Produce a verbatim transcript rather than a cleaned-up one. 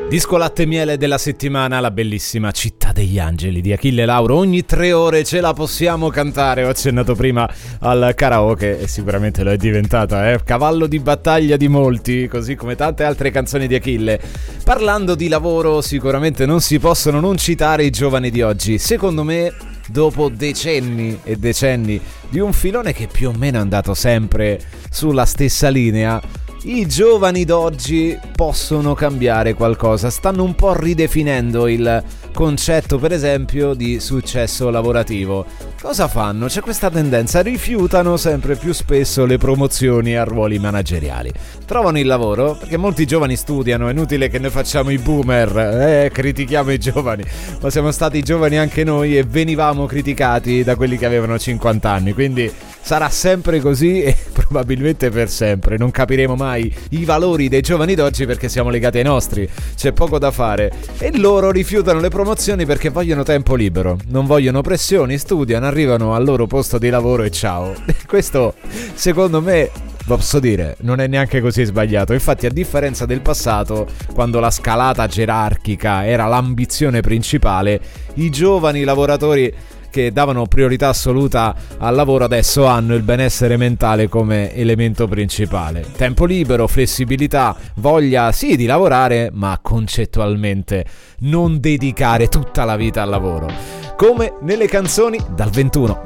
Disco latte e miele della settimana, la bellissima Città degli Angeli di Achille Lauro. Ogni tre ore ce la possiamo cantare. Ho accennato prima al karaoke e sicuramente lo è diventata, eh? Cavallo di battaglia di molti, così come tante altre canzoni di Achille. Parlando di lavoro, sicuramente non si possono non citare i giovani di oggi. Secondo me, dopo decenni e decenni di un filone che più o meno è andato sempre sulla stessa linea, i giovani d'oggi possono cambiare qualcosa, stanno un po' ridefinendo il concetto, per esempio, di successo lavorativo. Cosa fanno? C'è questa tendenza, rifiutano sempre più spesso le promozioni a ruoli manageriali. Trovano il lavoro, perché molti giovani studiano, è inutile che noi facciamo i boomer, eh, critichiamo i giovani, ma siamo stati giovani anche noi e venivamo criticati da quelli che avevano cinquanta anni, quindi sarà sempre così e probabilmente per sempre. Non capiremo mai i valori dei giovani d'oggi perché siamo legati ai nostri, c'è poco da fare. E loro rifiutano le promozioni perché vogliono tempo libero, non vogliono pressioni, studiano, arrivano al loro posto di lavoro e ciao. Questo, secondo me, posso dire, non è neanche così sbagliato. Infatti, a differenza del passato, quando la scalata gerarchica era l'ambizione principale, i giovani lavoratori che davano priorità assoluta al lavoro adesso hanno il benessere mentale come elemento principale. Tempo libero, flessibilità, voglia sì di lavorare, ma concettualmente non dedicare tutta la vita al lavoro. Come nelle canzoni dal ventuno